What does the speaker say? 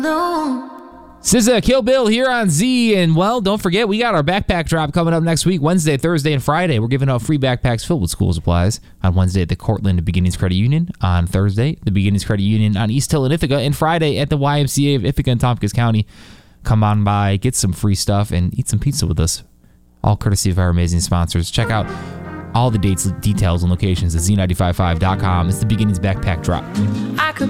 SZA, Kill Bill here on Z, and well, don't forget, we got our backpack drop coming up next week, Wednesday, Thursday, and Friday. We're giving out free backpacks filled with school supplies on Wednesday at the Cortland Beginnings Credit Union, on Thursday, the Beginnings Credit Union on East Hill and Ithaca, and Friday at the YMCA of Ithaca and Tompkins County. Come on by, get some free stuff, and eat some pizza with us. All courtesy of our amazing sponsors. Check out all the dates, details, and locations at z955.com. It's the Beginnings Backpack Drop. I could